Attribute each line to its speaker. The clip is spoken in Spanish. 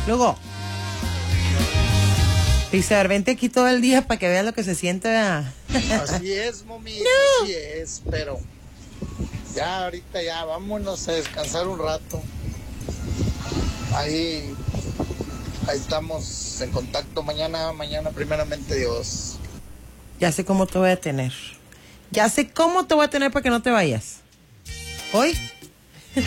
Speaker 1: Luego, Pixar, vente aquí todo el día para que veas lo que se siente.
Speaker 2: Así es, mami, así es, pero ya ahorita ya vámonos a descansar un rato. Ahí estamos en contacto mañana primeramente Dios.
Speaker 1: Ya sé cómo te voy a tener. Ya sé cómo te voy a tener para que no te vayas. Hoy